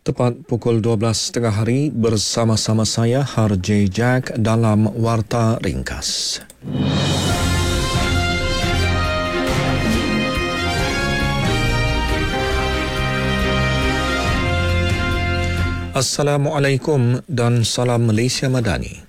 Tepat pukul 12.30 hari bersama-sama saya Harjay Jack dalam Warta Ringkas. Assalamualaikum dan salam Malaysia Madani.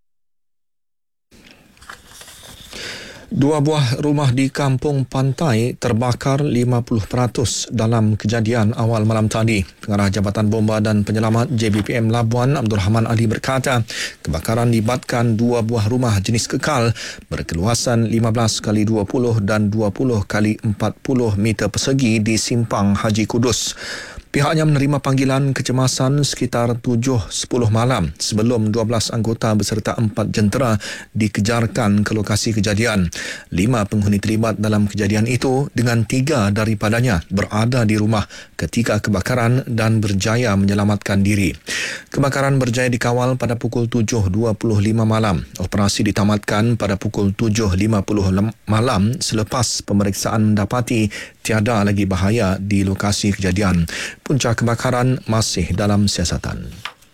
Dua buah rumah di Kampung Pantai terbakar 50% dalam kejadian awal malam tadi. Pengarah Jabatan Bomba dan Penyelamat JBPM Labuan, Abdul Rahman Ali berkata, kebakaran libatkan dua buah rumah jenis kekal berkeluasan 15x20 dan 20x40 meter persegi di Simpang Haji Kudus. Pihaknya menerima panggilan kecemasan sekitar 7.10 malam sebelum 12 anggota beserta 4 jentera dikejarkan ke lokasi kejadian. 5 penghuni terlibat dalam kejadian itu dengan 3 daripadanya berada di rumah ketika kebakaran dan berjaya menyelamatkan diri. Kebakaran berjaya dikawal pada pukul 7.25 malam. Operasi ditamatkan pada pukul 7.50 malam selepas pemeriksaan mendapati tiada lagi bahaya di lokasi kejadian. Punca kebakaran masih dalam siasatan.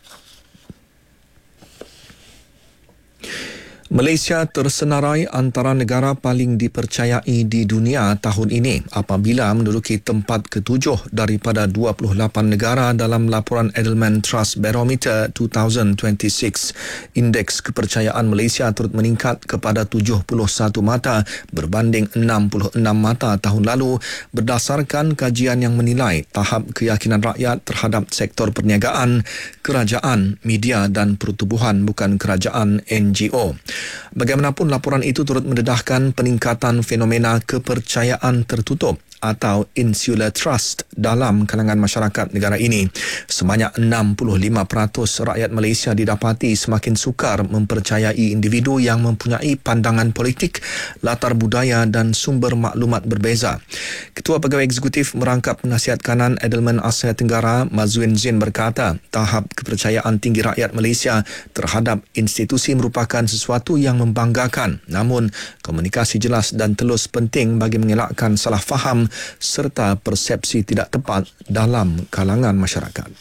Malaysia tersenarai antara negara paling dipercayai di dunia tahun ini apabila menduduki tempat ke-7 daripada 28 negara dalam laporan Edelman Trust Barometer 2026. Indeks kepercayaan Malaysia turut meningkat kepada 71 mata berbanding 66 mata tahun lalu berdasarkan kajian yang menilai tahap keyakinan rakyat terhadap sektor perniagaan, kerajaan, media dan pertubuhan bukan kerajaan NGO. Bagaimanapun, laporan itu turut mendedahkan peningkatan fenomena kepercayaan tertutup atau insular trust dalam kalangan masyarakat negara ini. Sebanyak 65% rakyat Malaysia didapati semakin sukar mempercayai individu yang mempunyai pandangan politik, latar budaya dan sumber maklumat berbeza. Ketua Pegawai Eksekutif Merangkap Penasihat Kanan Edelman Asia Tenggara, Mazwin Zain berkata, tahap kepercayaan tinggi rakyat Malaysia terhadap institusi merupakan sesuatu yang membanggakan. Namun, komunikasi jelas dan telus penting bagi mengelakkan salah faham serta persepsi tidak tepat dalam kalangan masyarakat.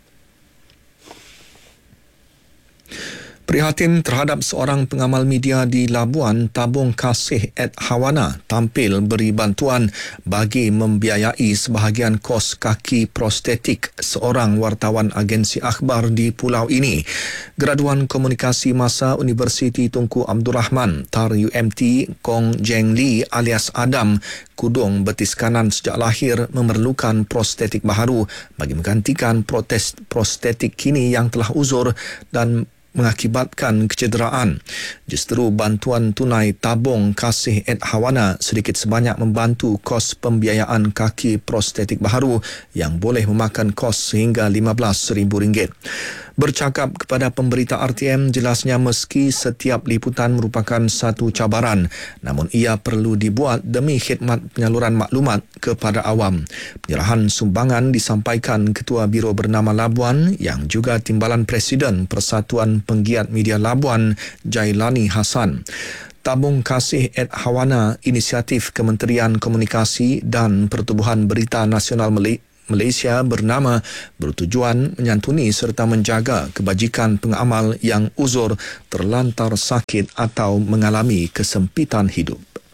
Prihatin terhadap seorang pengamal media di Labuan, Tabung Kasih @Hawana tampil beri bantuan bagi membiayai sebahagian kos kaki prostetik seorang wartawan agensi akhbar di pulau ini. Graduan Komunikasi Masa Universiti Tunku Abdul Rahman, TAR UMT, Kong Jeng Lee alias Adam, kudung betis kanan sejak lahir memerlukan prostetik baharu bagi menggantikan prostetik kini yang telah uzur dan mengakibatkan kecederaan. Justru bantuan tunai Tabung Kasih @Hawana sedikit sebanyak membantu kos pembiayaan kaki prostetik baharu yang boleh memakan kos sehingga RM15,000. Bercakap kepada pemberita RTM, jelasnya meski setiap liputan merupakan satu cabaran, namun ia perlu dibuat demi khidmat penyaluran maklumat kepada awam. Penyerahan sumbangan disampaikan Ketua Biro Bernama Labuan yang juga Timbalan Presiden Persatuan Penggiat Media Labuan, Jailani Hassan. Tabung Kasih @Hawana, inisiatif Kementerian Komunikasi dan Pertubuhan Berita Nasional Malaysia bernama bertujuan menyantuni serta menjaga kebajikan pengamal yang uzur, terlantar sakit atau mengalami kesempitan hidup.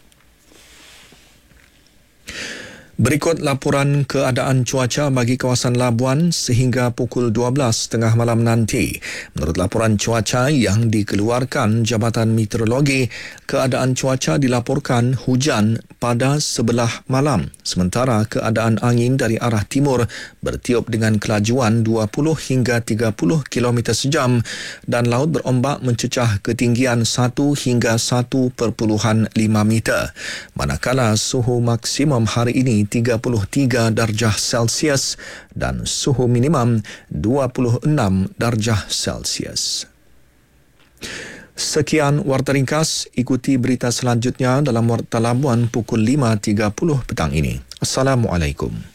Berikut laporan keadaan cuaca bagi kawasan Labuan sehingga pukul 12.30 malam nanti. Menurut laporan cuaca yang dikeluarkan Jabatan Meteorologi, keadaan cuaca dilaporkan hujan pada sebelah malam. Sementara keadaan angin dari arah timur bertiup dengan kelajuan 20 hingga 30 km sejam dan laut berombak mencecah ketinggian 1 hingga 1.5 meter. Manakala suhu maksimum hari ini 33 darjah Celsius dan suhu minimum 26 darjah Celsius. Sekian Warta Ringkas, ikuti berita selanjutnya dalam Warta Labuan pukul 5.30 petang ini. Assalamualaikum.